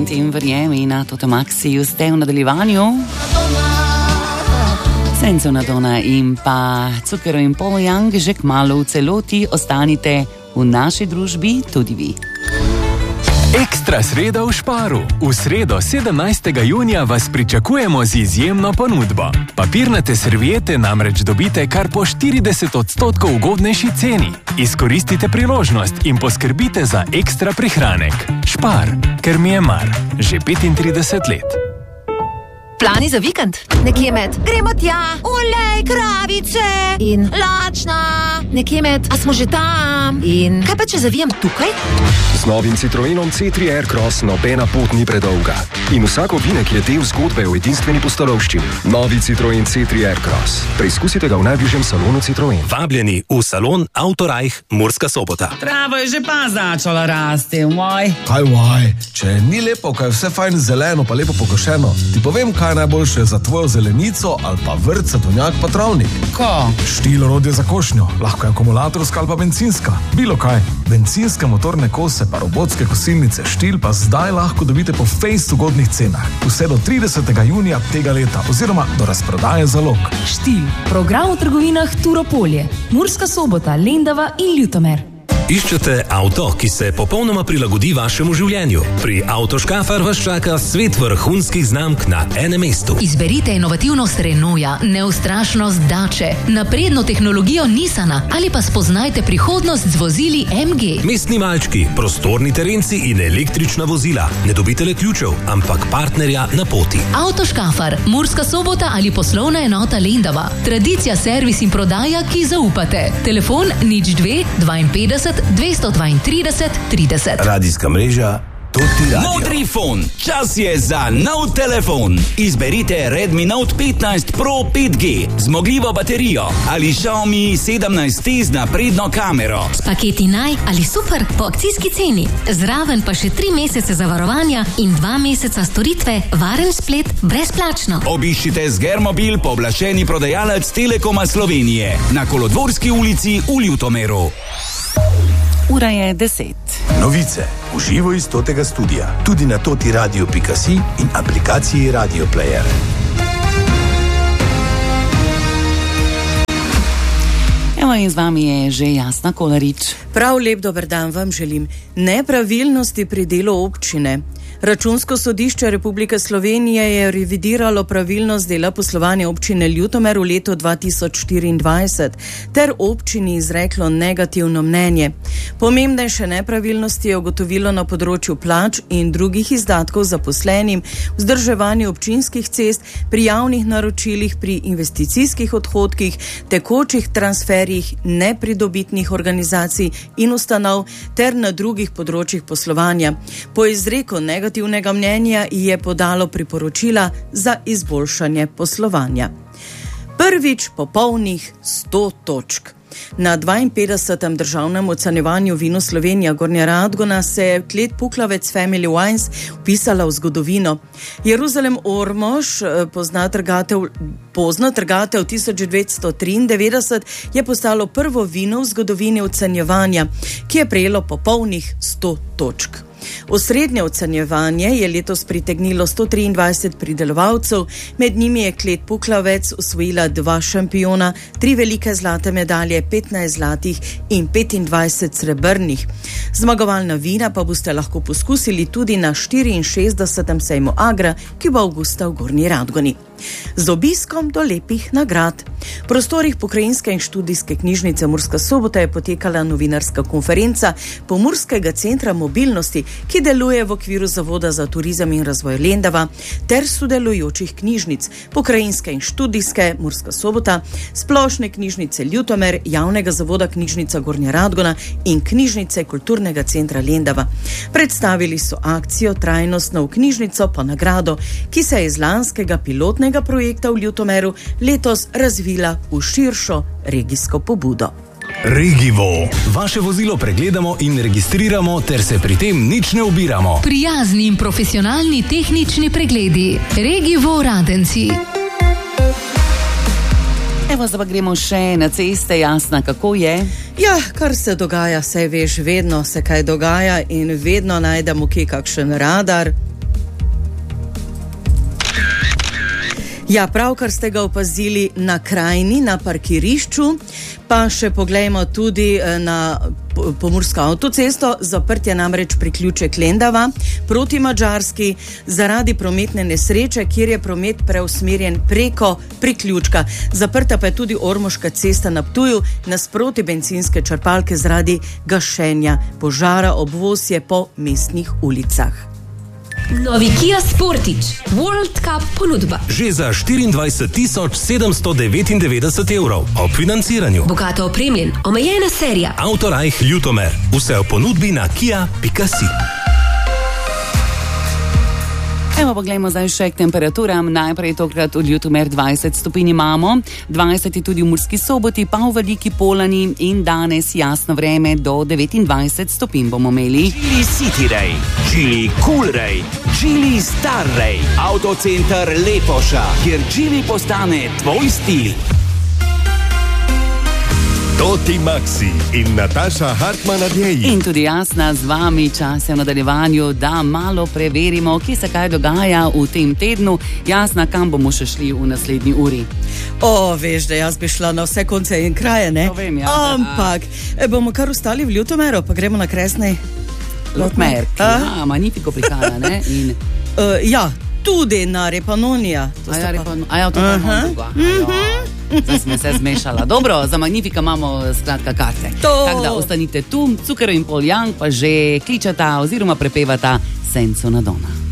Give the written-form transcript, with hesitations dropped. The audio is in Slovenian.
Senti in verjemi na Totomaxiju ste v nadaljevanju. Senza una donna in pa Zucchero in Paul Young, že kmalu v celoti ostanite v naši družbi tudi vi. Ekstra sreda v Šparu. V sredo 17. junija vas pričakujemo z izjemno ponudbo. Papirnate serviete namreč dobite kar po 40% ugodnejši ceni. Izkoristite priložnost in poskrbite za ekstra prihranek. Špar, ker mi je mar. Že 35 let. Plani za vikend? Nekje med gremo tja, olej, kravice in lačna. Nekje med, a smo že tam? In kaj pa če zavijem tukaj? Z novim Citroenom C3 Aircross nobena pot ni predolga. In vsak ovinek je del zgodbe o edinstveni pustolovščini. Novi Citroen C3 Aircross. Preizkusite ga v najbližjem salonu Citroen. Vabljeni v salon Autorajh Murska Sobota. Travo je že pa začela rasti, moj. Kaj moj? Če ni lepo, kaj je vse fajn zeleno pa lepo pokošeno, ti povem, kaj najboljše za tvojo zelenico ali pa vrt, sadovnjak pa travnik. Ko? Štil orodje za košnjo, lahko je akumulatorska ali pa bencinska. Bilo kaj. Bencinske motorne kose pa robotske kosilnice Štil pa zdaj lahko dobite po fejst ugodnih cenah. Vse do 30. junija tega leta oziroma do razprodaje zalog. Štil. Program v trgovinah Turopolje, Murska Sobota, Lendava in Ljutomer. Iščete avto, ki se popolnoma prilagodi vašemu življenju? Pri Avtoškafar vas čaka svet vrhunskih znamk na enem mestu. Izberite inovativnost Renaulta, neustrašnost Dače, napredno tehnologijo Nissana ali pa spoznajte prihodnost z vozili MG. Mestni malčki, prostorni terenci in električna vozila. Ne dobite le ključev, ampak partnerja na poti. Avtoškafar, Murska Sobota ali poslovna enota Lendava. Tradicija, servis in prodaja, ki zaupate. Telefon 02 52 232 30. Radijska mreža Toti Radio. Modrifon, čas je za nov telefon. Izberite Redmi Note 15 Pro 5G, zmogljivo baterijo ali Xiaomi 17T z napredno kamero. S paketi naj ali super po akcijski ceni. Zraven pa še 3 mesece zavarovanja in 2 meseca storitve, varen splet brezplačno. Obiščite Zgermobil, pooblaščeni prodajalec Telekoma Slovenije na Kolodvorski ulici v Ljutomeru. Ura je 10. Novice v živo iz Totega studia, tudi na totiradio.si in aplikaciji Radio Player. Evo in z vami je že Jasna Kolarič. Prav lep dober dan vam želim. Nepravilnosti pri delu občine. Računsko sodišče Republike Slovenije je revidiralo pravilnost dela poslovanja občine Ljutomer v letu 2024 ter občini izreklo negativno mnenje. Pomembnejše nepravilnosti je ugotovilo na področju plač in drugih izdatkov zaposlenim, vzdrževanju občinskih cest, pri javnih naročilih, pri investicijskih odhodkih, tekočih transferjih nepridobitnih organizacij in ustanov ter na drugih področjih poslovanja. Po izreku negativnega mnenja je podalo priporočila za izboljšanje poslovanja. Prvič popolnih 100 točk. Na 52. državnem ocenjevanju Vino Slovenija Gornja Radgona se je klet Puklavec Family Wines vpisala v zgodovino. Jeruzalem Ormož, pozna trgatev 1993, je postalo prvo vino v zgodovini ocenjevanja, ki je prejelo popolnih 100 točk. Osrednje ocenjevanje je letos pritegnilo 123 pridelovalcev, med njimi je klet Puklavec osvojila 2 šampiona, 3 velike zlate medalje, 15 zlatih in 25 srebrnih. Zmagovalna vina pa boste lahko poskusili tudi na 64. sejmu Agra, ki bo avgusta v Gornji Radgoni. Z obiskom do lepih nagrad. V prostorih Pokrajinske in študijske knjižnice Murska Sobota je potekala novinarska konferenca Pomurskega centra mobilnosti, ki deluje v okviru Zavoda za turizem in razvoj Lendava ter sodelujočih knjižnic Pokrajinske in študijske Murska Sobota, Splošne knjižnice Ljutomer, Javnega zavoda Knjižnica Gornja Radgona in Knjižnice Kulturnega centra Lendava. Predstavili so akcijo Trajnostno v knjižnico po nagrado, ki se je iz lanskega pilotnega projekta v Ljutomeru letos razvila v širšo regijsko pobudo. Regivo. Vaše vozilo pregledamo in registriramo ter se pri tem nič ne ubiramo. Prijazni in profesionalni tehnični pregledi. Regivo Radenci. Evo, zdaj pa gremo še na ceste. Jasna, kako je? Ja, kar se dogaja, saj veš, vedno se kaj dogaja in vedno najdemo kje kakšen radar. Ja, pravkar ste ga opazili na krajini, na parkirišču, pa še poglejmo tudi na Pomursko avtocesto. Zaprt je namreč priključek Lendava proti Madžarski zaradi prometne nesreče, kjer je promet preusmerjen preko priključka. Zaprta pa je tudi Ormoška cesta na Ptuju nasproti bencinske črpalke zaradi gašenja požara. Obvoz je po mestnih ulicah. Novi Kia Sportage World Cup ponudba. Že za 24.799 evrov ob financiranju. Bogato opremljen, omejena serija. Autorajh Ljutomer. Vse v ponudbi na kia.si. Evo, poglejmo zdaj še k temperaturam. Najprej tokrat v Ljutomer 20 stopinj imamo, 20 je tudi v Murski Soboti, pa v Veliki Polani in danes jasno vreme do 29 stopinj bomo imeli. Geely City Ray, Geely Cool Ray, Geely Star Ray, Autocenter Lepoša, kjer Geely postane tvoj stil. Toti Maxi in Nataša Hartmann-Adjeji. In tudi Jasna z vami, čas je v nadaljevanju, da malo preverimo, kje se kaj dogaja v tem tednu. Jasna, kam bomo še šli v naslednji uri? Veš, da jaz bi šla na vse konce in kraje, ne? To vem, ja. Ampak bomo kar ostali v Ljutomeru, pa gremo na Kresnej Ljutomer. Ja, Magnifico prihaja, ne? In... ja, tudi na Repanonija. Aja, to pa imamo druga. Zdaj smo se zmešala. Dobro, za Magnifika imamo skratka karte. Tako da ostanite tu, Cukero in Pol Young pa že kličata oziroma prepevata Senso na dona.